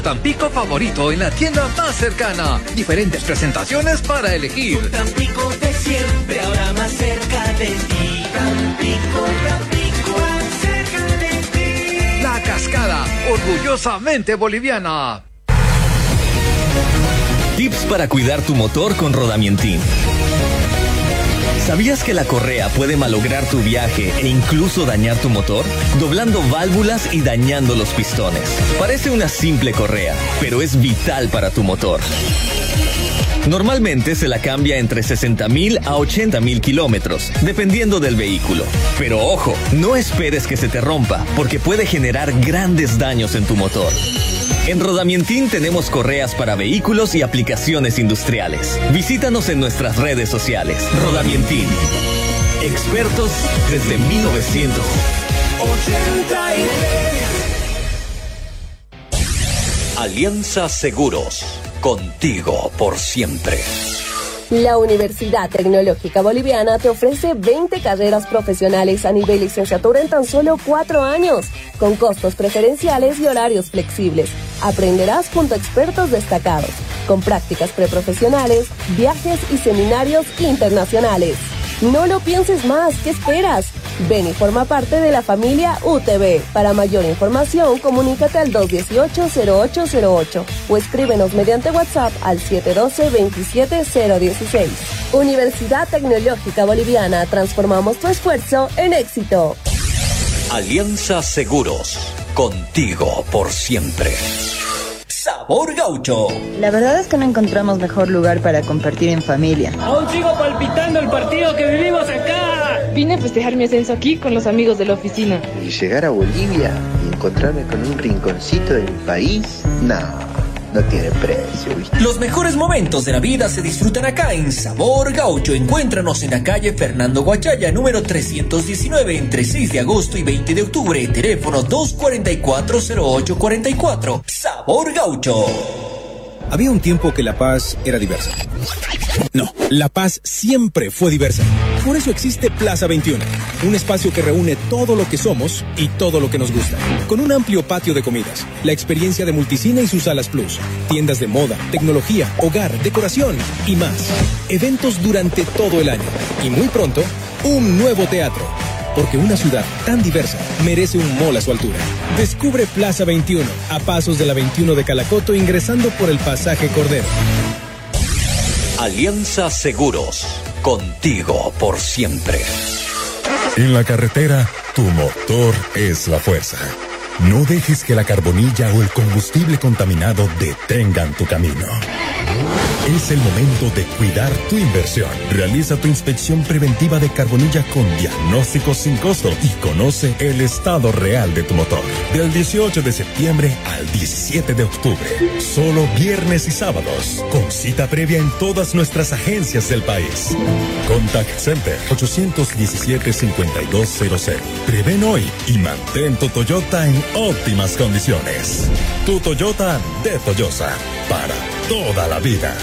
Tampico favorito en la tienda más cercana. Diferentes presentaciones para elegir. Un Tampico de siempre, ahora más cerca de ti. Tampico, Tampico, más cerca de ti. La Cascada, orgullosamente boliviana. Tips para cuidar tu motor con Rodamientin. ¿Sabías que la correa puede malograr tu viaje e incluso dañar tu motor? Doblando válvulas y dañando los pistones. Parece una simple correa, pero es vital para tu motor. Normalmente se la cambia entre 60,000 a 80,000 kilómetros, dependiendo del vehículo. Pero ojo, no esperes que se te rompa, porque puede generar grandes daños en tu motor. En Rodamientin tenemos correas para vehículos y aplicaciones industriales. Visítanos en nuestras redes sociales. Rodamientin. Expertos desde 1983. Alianza Seguros. Contigo por siempre. La Universidad Tecnológica Boliviana te ofrece 20 carreras profesionales a nivel licenciatura en tan solo 4 años, con costos preferenciales y horarios flexibles. Aprenderás junto a expertos destacados, con prácticas preprofesionales, viajes y seminarios internacionales. No lo pienses más, ¿qué esperas? Ven y forma parte de la familia UTB. Para mayor información, comunícate al 218-0808 o escríbenos mediante WhatsApp al 712-27016. Universidad Tecnológica Boliviana, transformamos tu esfuerzo en éxito. Alianza Seguros, contigo por siempre. Sabor Gaucho. La verdad es que no encontramos mejor lugar para compartir en familia. Aún sigo palpitando el partido que vivimos acá. Vine a festejar mi ascenso aquí con los amigos de la oficina. Y llegar a Bolivia y encontrarme con un rinconcito de mi país, no tiene precio, ¿viste? Los mejores momentos de la vida se disfrutan acá en Sabor Gaucho. Encuéntranos en la calle Fernando Guachaya, número 319, entre 6 de agosto y 20 de octubre. Teléfono 244-0844. Sabor Gaucho. Había un tiempo que La Paz era diversa. No, La Paz siempre fue diversa. Por eso existe Plaza 21, un espacio que reúne todo lo que somos y todo lo que nos gusta. Con un amplio patio de comidas, la experiencia de Multicine y sus salas plus, tiendas de moda, tecnología, hogar, decoración y más. Eventos durante todo el año. Y muy pronto, un nuevo teatro. Porque una ciudad tan diversa merece un mall a su altura. Descubre Plaza 21, a pasos de la 21 de Calacoto, ingresando por el pasaje Cordero. Alianza Seguros, contigo por siempre. En la carretera, tu motor es la fuerza. No dejes que la carbonilla o el combustible contaminado detengan tu camino. Es el momento de cuidar tu inversión. Realiza tu inspección preventiva de carbonilla con diagnóstico sin costo y conoce el estado real de tu motor. Del 18 de septiembre al 17 de octubre. Solo viernes y sábados. Con cita previa en todas nuestras agencias del país. Contact Center 817-5200. Preven hoy y mantén tu Toyota en óptimas condiciones. Tu Toyota de Toyosa. Para toda la vida.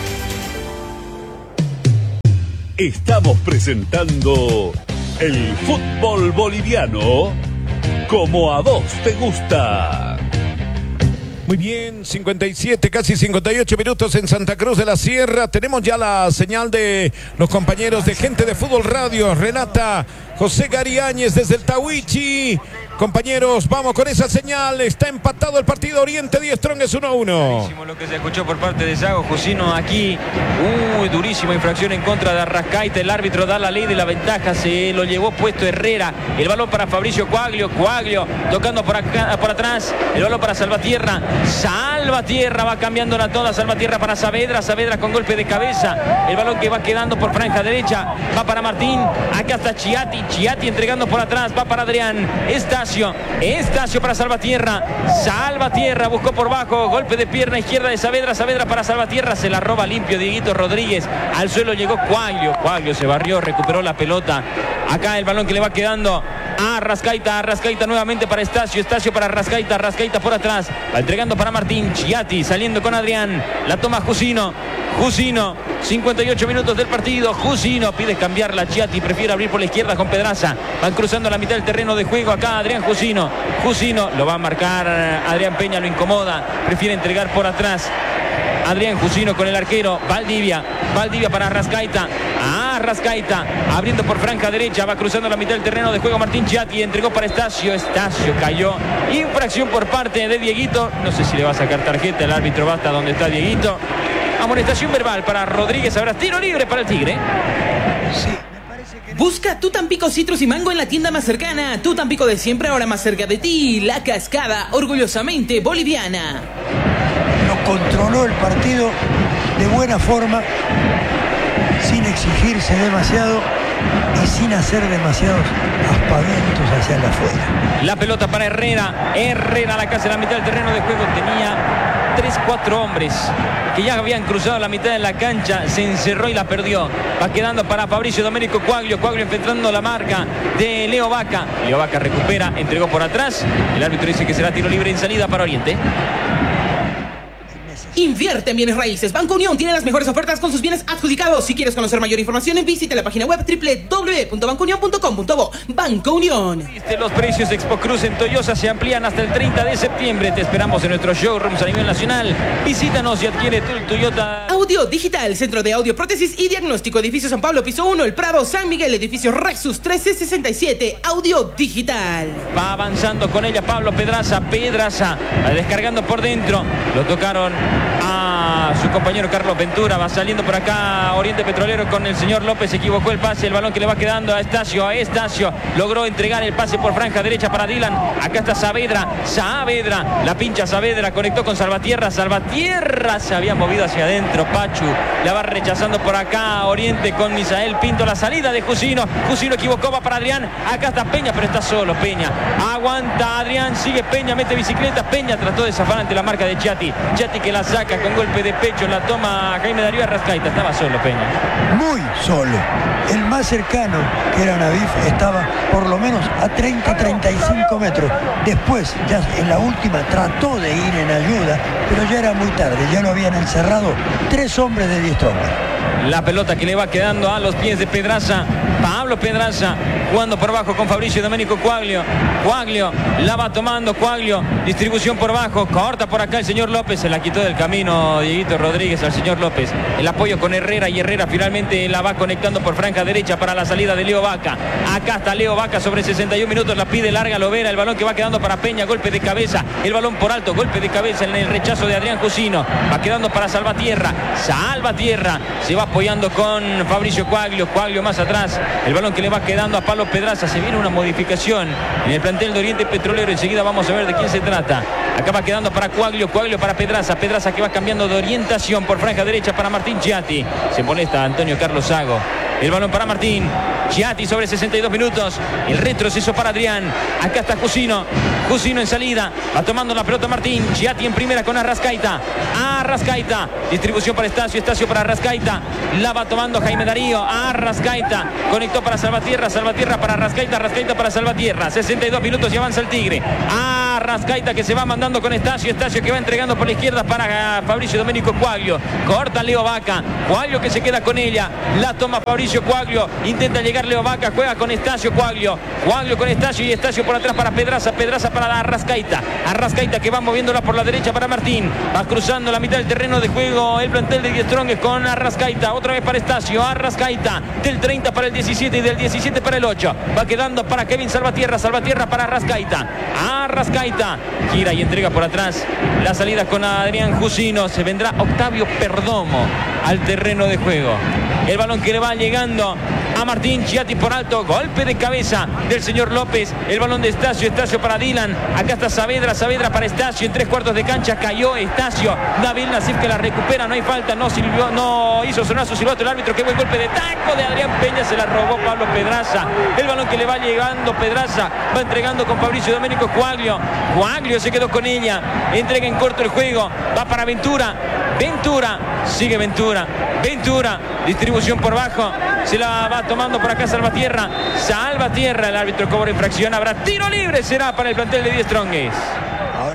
Estamos presentando el fútbol boliviano como a vos te gusta. Muy bien, 57, casi 58 minutos en Santa Cruz de la Sierra. Tenemos ya la señal de los compañeros de Gente de Fútbol Radio. Renata, José Gariáñez desde el Tahuichi. Compañeros, vamos con esa señal. Está empatado el partido. Oriente Die Strong es 1-1. Lo que se escuchó por parte de Yago Jusino aquí. Durísima infracción en contra de Arrascaita. El árbitro da la ley de la ventaja. Se lo llevó puesto Herrera. El balón para Fabricio Coaglio. Coaglio tocando por acá, por atrás. El balón para Salvatierra. Salvatierra va cambiando la toda. Salvatierra para Saavedra. Saavedra con golpe de cabeza. El balón que va quedando por franja derecha. Va para Martín. Acá está Chiatti. Chiatti entregando por atrás. Va para Adrián. Estacio para Salvatierra. Salvatierra buscó por bajo. Golpe de pierna izquierda de Saavedra. Saavedra para Salvatierra. Se la roba limpio Dieguito Rodríguez. Al suelo llegó Coaglio. Coaglio se barrió. Recuperó la pelota. Acá el balón que le va quedando a Arrascaita. Arrascaita nuevamente para Estacio. Estacio para Arrascaita. Arrascaita por atrás. Va entregando para Martín. Chiatti saliendo con Adrián. La toma Jusino. Jusino, 58 minutos del partido. Jusino pide cambiarla. Chiatti prefiere abrir por la izquierda con Pedraza. Van cruzando la mitad del terreno de juego acá Adrián Jusino. Jusino lo va a marcar Adrián Peña, lo incomoda. Prefiere entregar por atrás. Adrián Jusino con el arquero Valdivia. Valdivia para Arrascaita. Arrascaita abriendo por franja derecha. Va cruzando la mitad del terreno de juego Martín Chiatti. Entregó para Estacio. Estacio cayó. Infracción por parte de Dieguito. No sé si le va a sacar tarjeta. El árbitro va hasta donde está Dieguito. Amonestación verbal para Rodríguez. Habrá tiro libre para el Tigre. Sí. Busca Tu Tampico Citrus y Mango en la tienda más cercana. Tu Tampico de siempre, ahora más cerca de ti. La Cascada, orgullosamente boliviana. Controló el partido de buena forma, sin exigirse demasiado y sin hacer demasiados aspavientos hacia la afuera. La pelota para Herrera. Herrera la casa en la mitad del terreno de juego. Tenía 3-4 hombres que ya habían cruzado la mitad de la cancha. Se encerró y la perdió. Va quedando para Fabricio Domenico Quaglio. Quaglio enfrentando la marca de Leo Vaca. Leo Vaca recupera, entregó por atrás. El árbitro dice que será tiro libre en salida para Oriente. Invierte en bienes raíces. Banco Unión tiene las mejores ofertas con sus bienes adjudicados. Si quieres conocer mayor información, visita la página web www.bancounion.com.bo. Banco Unión. Los precios de Expo Cruz en Toyosa se amplían hasta el 30 de septiembre. Te esperamos en nuestros showrooms a nivel nacional. Visítanos y adquiere tu Toyota. Audio Digital, Centro de Audio, Prótesis y Diagnóstico. Edificio San Pablo, piso 1, El Prado, San Miguel. Edificio Rexus 1367. Audio Digital. Va avanzando con ella Pablo Pedraza. Pedraza descargando por dentro. Lo tocaron a su compañero Carlos Ventura. Va saliendo por acá Oriente Petrolero con el señor López. Se equivocó el pase. El balón que le va quedando a Estacio. Logró entregar el pase por franja derecha para Dylan. Acá está Saavedra. La pincha Saavedra. Conectó con Salvatierra. Salvatierra se había movido hacia adentro. Pachu la va rechazando por acá Oriente con Misael Pinto. La salida de Jusino. Jusino equivocó. Va para Adrián. Acá está Peña, pero está solo Peña. Aguanta Adrián. Sigue Peña. Mete bicicleta. Peña trató de zafar ante la marca de Chiatti. Chiatti que la saca con golpe de pecho. La toma Jaime Darío Arrascaita. Estaba solo Peña. Muy solo. El más cercano, que era Navif, estaba por lo menos a 30-35 metros. Después, ya en la última, trató de ir en ayuda, pero ya era muy tarde. Ya lo habían encerrado 3 hombres de 10 hombres. La pelota que le va quedando a los pies de Pedraza. Pablo Pedraza jugando por abajo con Fabricio Domenico Quaglio. Quaglio la va tomando. Quaglio, distribución por abajo. Corta por acá el señor López. Se la quitó del camino Dieguito Rodríguez al señor López. El apoyo con Herrera y Herrera finalmente la va conectando por franja derecha para la salida de Leo Vaca. Acá está Leo Vaca sobre 61 minutos. La pide larga Lovera. El balón que va quedando para Peña. Golpe de cabeza. El balón por alto. Golpe de cabeza en el rechazo de Adrián Jusino. Va quedando para Salvatierra. Salvatierra se va apoyando con Fabricio Quaglio. Quaglio más atrás. El balón que le va quedando a Pablo Pedraza. Se viene una modificación en el plantel de Oriente Petrolero. Enseguida vamos a ver de quién se trata. Acá va quedando para Quaglio. Quaglio para Pedraza. Pedraza que va cambiando de orientación por franja derecha para Martín Chiatti. Se molesta Antonio Carlos Sago. El balón para Martín Chiatti sobre 62 minutos. El retroceso para Adrián. Acá está Jusino. Jusino en salida. Va tomando la pelota Martín. Chiatti en primera con Arrascaita. Arrascaita. Distribución para Estacio. Estacio para Arrascaita. La va tomando Jaime Darío. Arrascaita. Conectó para Salvatierra. Salvatierra para Arrascaita. Arrascaita para Salvatierra. 62 minutos y avanza el Tigre. Arrascaita que se va mandando con Estacio. Estacio que va entregando por la izquierda para Fabricio Domenico Quaglio. Corta Leo Vaca. Quaglio que se queda con ella. La toma Fabricio Quaglio. Intenta llegar Leo Vaca. Juega con Estacio Quaglio. Quaglio con Estacio y Estacio por atrás para Pedraza. Pedraza para Arrascaita. Arrascaita que va moviéndola por la derecha para Martín. Va cruzando la mitad del terreno de juego el plantel de Die Strongest con Arrascaita. Otra vez para Estacio. Arrascaita. Del 30 para el 17 y del 17 para el 8. Va quedando para Kevin Salvatierra. Salvatierra para Arrascaita. Arrascaita. Gira y entrega por atrás. La salida con Adrián Jusino. Se vendrá Octavio Perdomo al terreno de juego. El balón que le va llegando a Martín Chiatti por alto. Golpe de cabeza del señor López. El balón de Estacio. Estacio para Dylan. Acá está Saavedra. Saavedra para Estacio. En 3/4 de cancha cayó Estacio. Nabil Nasif que la recupera. No hay falta. No hizo sonar su silbato el árbitro. Qué buen golpe de taco de Adrián Peña. Se la robó Pablo Pedraza. El balón que le va llegando Pedraza. Va entregando con Fabricio Domenico Quaglio. Quaglio se quedó con ella. Entrega en corto el juego. Va para Ventura. Ventura. Sigue Ventura. Ventura. Distribución por bajo. Se la va tomando por acá Salvatierra. Salvatierra. El árbitro cobra infracción. Habrá tiro libre. Será para el plantel de Die Strongest. Ahora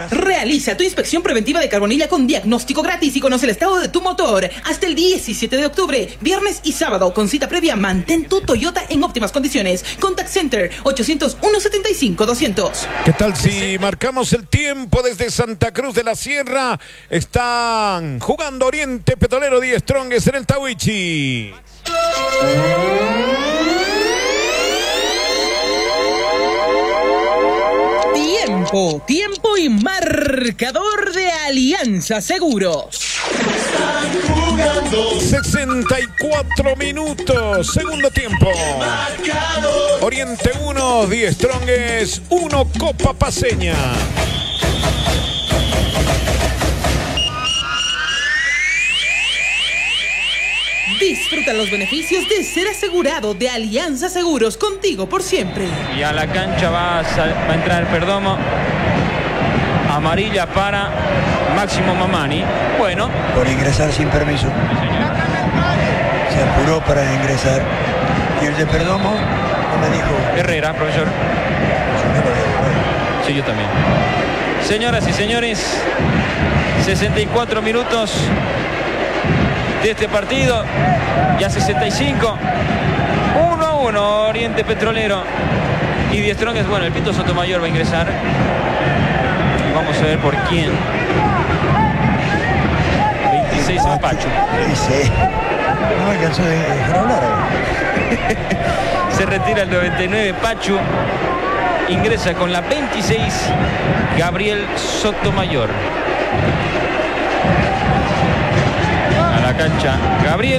Realiza tu inspección preventiva de carbonilla con diagnóstico gratis y conoce el estado de tu motor. Hasta el 17 de octubre, viernes y sábado, con cita previa, mantén tu Toyota en óptimas condiciones. Contact Center 800-175-200. ¿Qué tal si marcamos el tiempo desde Santa Cruz de la Sierra? Están jugando Oriente Petrolero Die Strongest en el Tawichi. Tiempo y marcador de Alianza Seguros. 64 minutos, segundo tiempo. Oriente 1, Die Strongest 1, Copa Paceña. Disfruta los beneficios de ser asegurado de Alianza Seguros, contigo por siempre. Y a la cancha va a entrar Perdomo. Amarilla para Máximo Mamani. Bueno. Por ingresar sin permiso. Se apuró para ingresar. Y el de Perdomo no me dijo. Herrera, profesor. Sí, yo también. Señoras y señores, 64 minutos de este partido. Ya 65. 1-1 Oriente Petrolero. Y Die Strongest, bueno, el Pito Sotomayor va a ingresar. Vamos a ver por quién. 26 en Pachu. Sí. No me alcanzó de dejar hablar. Se retira el 99 Pachu. Ingresa con la 26 Gabriel Sotomayor. A la cancha Gabriel.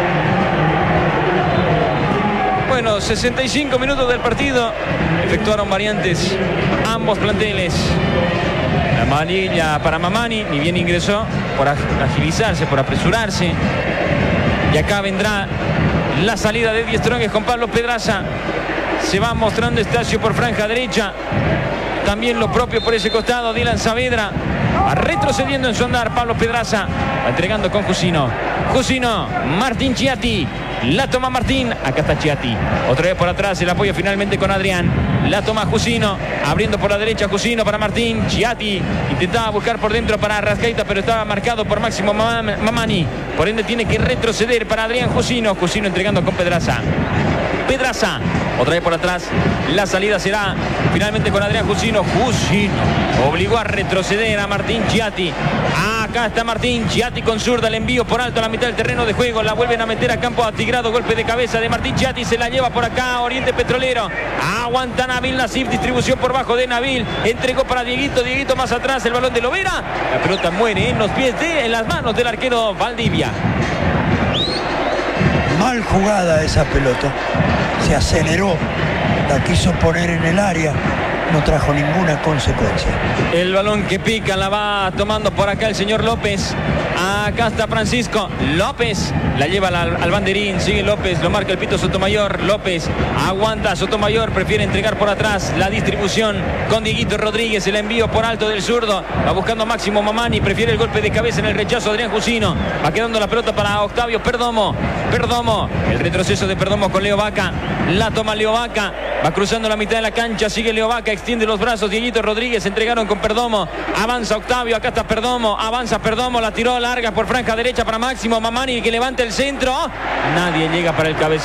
Bueno, 65 minutos del partido. Efectuaron variantes ambos planteles. La amarilla para Mamani, ni bien ingresó, por agilizarse, por apresurarse. Y acá vendrá la salida de Die Strongest con Pablo Pedraza. Se va mostrando Estacio por franja derecha. También lo propio por ese costado, Dylan Saavedra. Va retrocediendo en su andar Pablo Pedraza. Va entregando con Jusino. Jusino, Martín Chiatti. La toma Martín, acá está Chiatti. Otra vez por atrás, el apoyo finalmente con Adrián. La toma Jusino, abriendo por la derecha Jusino para Martín. Chiatti intentaba buscar por dentro para Rascaita, pero estaba marcado por Máximo Mamani. Por ende tiene que retroceder para Adrián Jusino. Jusino entregando con Pedraza. Pedraza, otra vez por atrás. La salida será finalmente con Adrián Jusino. Jusino obligó a retroceder a Martín Chiatti. Acá está Martín Chiatti con zurda, el envío por alto a la mitad del terreno de juego. La vuelven a meter a campo atigrado. Golpe de cabeza de Martín Chiatti. Se la lleva por acá Oriente Petrolero. Aguanta Nabil Nassif. Distribución por bajo de Nabil. Entregó para Dieguito. Dieguito más atrás. El balón de Lovera. La pelota muere en los pies en las manos del arquero Valdivia. Mal jugada esa pelota. Se aceleró. La quiso poner en el área. No trajo ninguna consecuencia. El balón que pica la va tomando por acá el señor López. Acá está Francisco López. La lleva al banderín. Sigue López. Lo marca el Pito Sotomayor. López aguanta. Sotomayor prefiere entregar por atrás. La distribución con Dieguito Rodríguez. El envío por alto del zurdo. Va buscando Máximo Mamani. Prefiere el golpe de cabeza en el rechazo Adrián Jusino. Va quedando la pelota para Octavio Perdomo. Perdomo. El retroceso de Perdomo con Leo Vaca. La toma Leo Vaca. Va cruzando la mitad de la cancha. Sigue Leo Vaca. Extiende los brazos. Dieguito Rodríguez. Entregaron con Perdomo. Avanza Octavio. Acá está Perdomo. Avanza Perdomo. La tiró larga por franja derecha para Máximo Mamani, que levanta el centro. Nadie llega para el cabezazo.